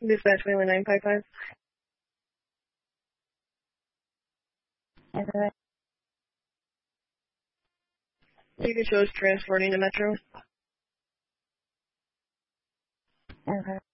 Dispatch Wheeler 955. Okay. You can show us transporting to Metro. Okay.